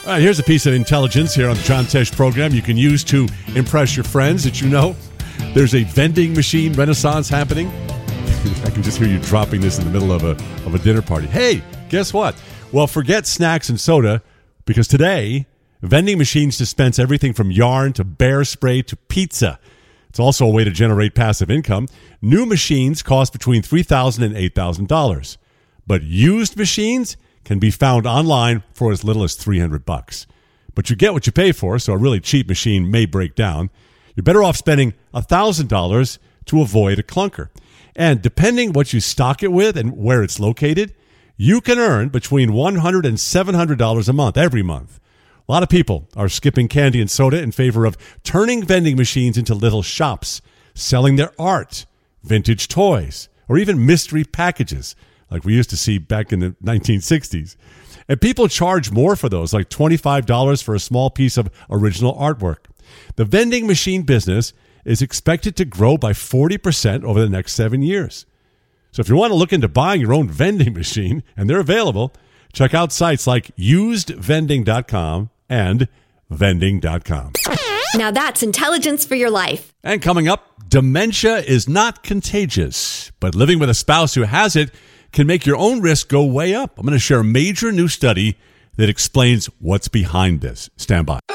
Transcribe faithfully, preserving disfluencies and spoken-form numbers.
All right, here's a piece of intelligence here on the John Tesh program you can use to impress your friends that you know. There's a vending machine renaissance happening. I can just hear you dropping this in the middle of a of a dinner party. Hey, guess what? Well, forget snacks and soda, because today, vending machines dispense everything from yarn to bear spray to pizza. It's also a way to generate passive income. New machines cost between three thousand dollars and eight thousand dollars. But used machines can be found online for as little as three hundred bucks. But you get what you pay for, so a really cheap machine may break down. You're better off spending one thousand dollars to avoid a clunker. And depending what you stock it with and where it's located, you can earn between one hundred dollars and seven hundred dollars a month, every month. A lot of people are skipping candy and soda in favor of turning vending machines into little shops, selling their art, vintage toys, or even mystery packages, like we used to see back in the nineteen sixties. And people charge more for those, like twenty-five dollars for a small piece of original artwork. The vending machine business is expected to grow by forty percent over the next seven years. So if you want to look into buying your own vending machine, and they're available, check out sites like used vending dot com and vending dot com. Now that's intelligence for your life. And coming up, dementia is not contagious, but living with a spouse who has it can make your own risk go way up. I'm going to share a major new study that explains what's behind this. Stand by.